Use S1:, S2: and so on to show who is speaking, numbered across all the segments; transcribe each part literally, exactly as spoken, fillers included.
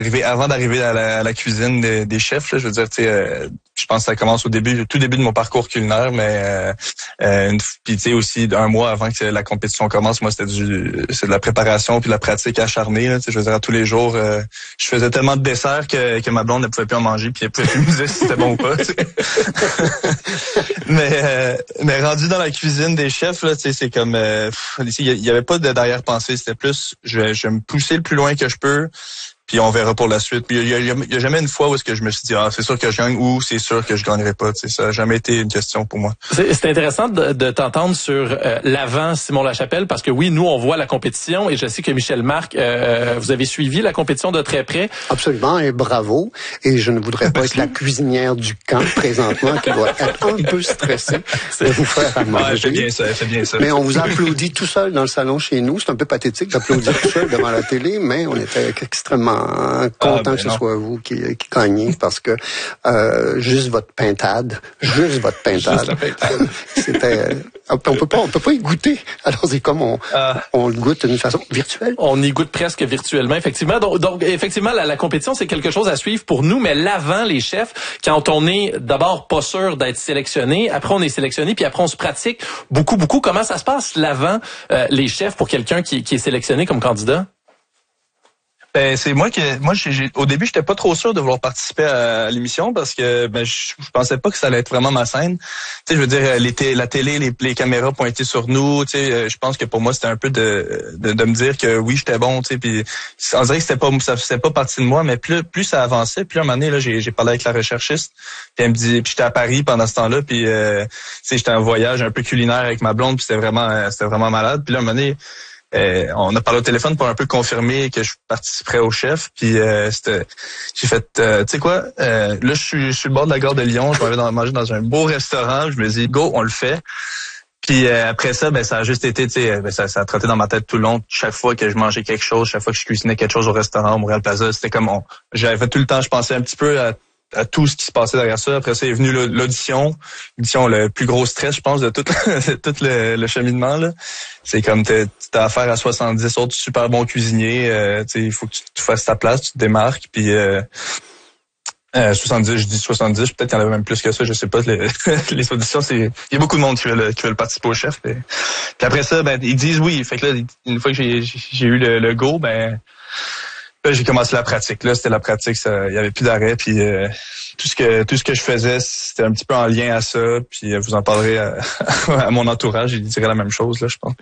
S1: arrivé avant d'arriver à la, à la cuisine des, des chefs, là, je veux dire, tu sais, euh, je pense que ça commence au début, tout début de mon parcours culinaire, mais euh, euh, puis tu sais aussi un mois avant que la compétition commence, moi c'était du, c'est de la préparation puis de la pratique acharnée. Là, tu sais, je veux dire, tous les jours, euh, je faisais tellement de desserts que, que ma blonde ne pouvait plus en manger, puis elle pouvait plus me dire si c'était bon ou pas. Tu sais. mais euh, mais rendu dans la cuisine des chefs, là, tu sais, c'est comme euh, ici, il y avait pas de derrière-pensée, c'était plus, je, je vais me pousser le plus loin que je peux. Puis on verra pour la suite. Puis il y a, y a jamais une fois où est-ce que je me suis dit ah c'est sûr que je gagne ou c'est sûr que je gagnerai pas. Tu sais, ça n'a jamais été une question pour moi.
S2: C'est, c'est intéressant de, de t'entendre sur euh, l'avant Simon Lachapelle parce que oui, nous on voit la compétition et je sais que Michel Marc, euh, vous avez suivi la compétition de très près.
S3: Absolument et bravo. Et je ne voudrais pas être la cuisinière du camp présentement qui doit être un peu stressée de vous faire à manger.
S1: Ouais, fais bien ça, fais bien ça.
S3: Mais on vous applaudit tout seul dans le salon chez nous. C'est un peu pathétique d'applaudir tout seul devant la télé, mais on était extrêmement content ah, ben que ce non. soit vous qui, qui gagnez parce que euh, juste votre pintade, juste votre pintade, c'était, on peut pas, on peut pas y goûter. Alors c'est comme on, ah. on le goûte d'une façon virtuelle.
S2: On y goûte presque virtuellement, effectivement. Donc, donc effectivement, la, la compétition c'est quelque chose à suivre pour nous, mais l'avant les chefs, quand on est d'abord pas sûr d'être sélectionné, après on est sélectionné, puis après on se pratique beaucoup, beaucoup. Comment ça se passe l'avant euh, les chefs pour quelqu'un qui, qui est sélectionné comme candidat?
S1: Ben c'est moi qui moi j'ai, j'ai au début j'étais pas trop sûr de vouloir participer à, à l'émission parce que ben je, je pensais pas que ça allait être vraiment ma scène. Tu sais je veux dire les t- la télé les, les caméras pointaient sur nous, tu sais je pense que pour moi c'était un peu de de, de me dire que oui, j'étais bon, tu sais puis on dirait que c'était pas ça faisait pas partie de moi mais plus plus ça avançait, plus à un moment donné là j'ai j'ai parlé avec la recherchiste, puis elle me dit puis j'étais à Paris pendant ce temps-là puis euh, tu sais j'étais en voyage un peu culinaire avec ma blonde puis c'était vraiment c'était vraiment malade, puis là à un moment donné Euh, on a parlé au téléphone pour un peu confirmer que je participerais au chef. Puis euh, c'était, j'ai fait, euh, tu sais quoi, euh, là je suis, je suis le bord de la gare de Lyon, je m'en vais dans, manger dans un beau restaurant. Je me dis go, on le fait. Puis euh, après ça, ben ça a juste été, tu sais, ben, ça, ça a trotté dans ma tête tout le long. Chaque fois que je mangeais quelque chose, chaque fois que je cuisinais quelque chose au restaurant au Montréal Plaza, c'était comme on, j'avais fait tout le temps, je pensais un petit peu à à tout ce qui se passait derrière ça. Après ça est venu l'audition. L'audition, le plus gros stress, je pense, de tout, tout le, le cheminement. Là. C'est comme t'as, t'as affaire à soixante-dix autres super bons cuisiniers. Euh, il faut que tu, tu fasses ta place, tu te démarques. Puis euh, euh, soixante-dix, je dis soixante-dix, peut-être qu'il y en avait même plus que ça, je sais pas. Les, les auditions, c'est. Il y a beaucoup de monde qui veulent, qui veulent participer au chef. Et, puis après ça, ben ils disent oui. Fait que là, une fois que j'ai, j'ai eu le, le go, ben. Là, j'ai commencé la pratique. Là, c'était la pratique, ça, il y avait plus d'arrêt. Puis euh, tout ce que tout ce que je faisais, c'était un petit peu en lien à ça. Puis euh, vous en parlerez à, à mon entourage, il dirait la même chose, là, je pense.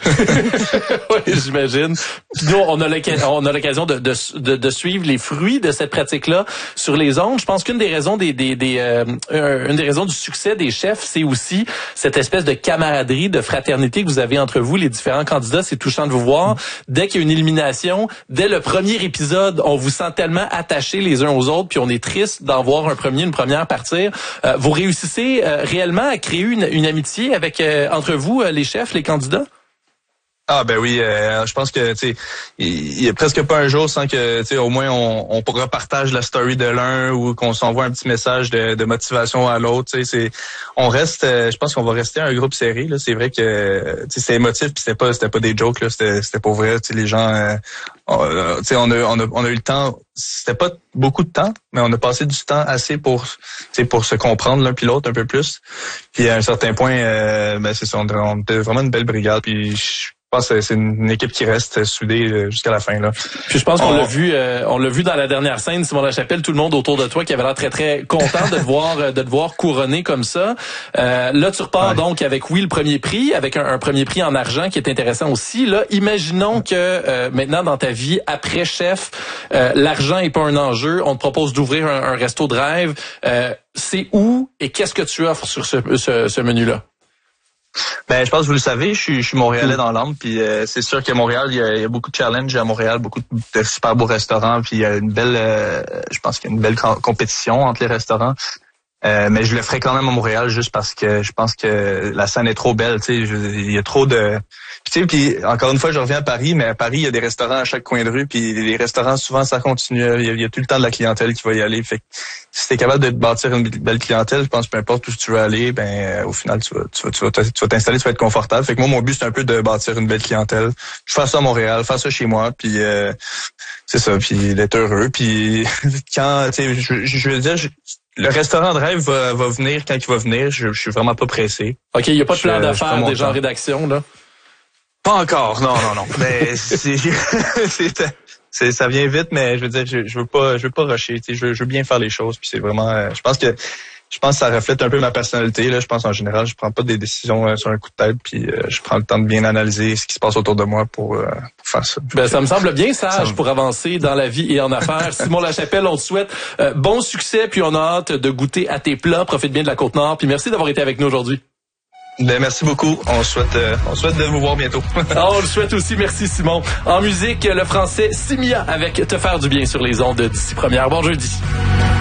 S2: Oui, j'imagine. Puis nous, on a l'occasion, on a l'occasion de, de, de, de suivre les fruits de cette pratique-là sur les ondes. Je pense qu'une des raisons des des, des euh, une des raisons du succès des chefs, c'est aussi cette espèce de camaraderie, de fraternité que vous avez entre vous, les différents candidats. C'est touchant de vous voir. Dès qu'il y a une élimination, dès le premier épisode, on vous sent tellement attachés les uns aux autres, puis on est triste d'en voir un premier, une première partir. Euh, vous réussissez euh, réellement à créer une, une amitié avec euh, entre vous, euh, les chefs, les candidats?
S1: Ah ben oui, euh, je pense que tu sais, il y a presque pas un jour sans que tu sais au moins on, on repartage la story de l'un ou qu'on s'envoie un petit message de, de motivation à l'autre. Tu sais, c'est on reste, euh, je pense qu'on va rester un groupe serré là. C'est vrai que tu sais c'est émotif puis c'était pas c'était pas des jokes là, c'était c'était pour vrai. Tu sais les gens, euh, on, euh, tu sais on a on a on a eu le temps. C'était pas beaucoup de temps, mais on a passé du temps assez pour tu sais pour se comprendre l'un puis l'autre un peu plus. Puis à un certain point, euh, ben c'est ça, on, on était vraiment une belle brigade. Puis je, Je pense que c'est une équipe qui reste soudée jusqu'à la fin là.
S2: Puis je pense qu'on on... l'a vu, euh, on l'a vu dans la dernière scène, Simon Lachapelle, tout le monde autour de toi qui avait l'air très très content de te voir, de te voir couronné comme ça. Euh, là, tu repars ouais. donc avec oui le premier prix, avec un, un premier prix en argent qui est intéressant aussi. Là, imaginons que euh, maintenant dans ta vie après chef, euh, l'argent est pas un enjeu. On te propose d'ouvrir un, un resto de rêve. Euh, c'est où et qu'est-ce que tu offres sur ce, ce, ce menu-là?
S1: Ben, je pense que vous le savez, je suis, je suis Montréalais dans l'âme, puis euh, c'est sûr qu'à Montréal, il y, a, il y a beaucoup de challenges à Montréal, beaucoup de super beaux restaurants, puis il y a une belle, euh, je pense qu'il y a une belle compétition entre les restaurants. Euh, mais je le ferai quand même à Montréal juste parce que je pense que la scène est trop belle, tu sais, il y a trop de... Tu sais, puis encore une fois, je reviens à Paris, mais à Paris, il y a des restaurants à chaque coin de rue, puis les restaurants, souvent, ça continue, il y a, il y a tout le temps de la clientèle qui va y aller. Fait que si t'es capable de te bâtir une belle clientèle, je pense que peu importe où tu veux aller, ben euh, au final, tu vas, tu vas, tu vas, tu vas t'installer, tu vas être confortable. Fait que moi, mon but, c'est un peu de bâtir une belle clientèle. Je fais ça à Montréal, faire ça chez moi, puis... Euh, c'est ça, puis d'être heureux. Puis quand, tu sais, je, je veux dire, je, le restaurant de rêve va, va venir quand il va venir. Je, je suis vraiment pas pressé.
S2: OK, il n'y a pas de plan
S1: je,
S2: d'affaires déjà en rédaction, là?
S1: Pas encore, non, non, non. Mais c'est, c'est, c'est, ça vient vite, mais je veux dire, je, je veux pas, je veux pas rusher. Tu sais, je, je veux bien faire les choses. Puis c'est vraiment, euh, je pense que, je pense que ça reflète un peu ma personnalité. Là, je pense en général, je prends pas des décisions euh, sur un coup de tête. Puis euh, je prends le temps de bien analyser ce qui se passe autour de moi pour, euh, pour faire ça.
S2: Ben, ça me semble bien sage
S1: me...
S2: pour avancer dans la vie et en affaires. Simon Lachapelle, on te souhaite euh, bon succès, puis on a hâte de goûter à tes plats. Profite bien de la Côte-Nord. Puis merci d'avoir été avec nous aujourd'hui.
S1: Ben, merci beaucoup. On souhaite, euh, on souhaite de vous voir bientôt.
S2: Ah, on le souhaite aussi. Merci, Simon. En musique, le français Simia avec Te faire du bien sur les ondes d'ici première. Bon jeudi.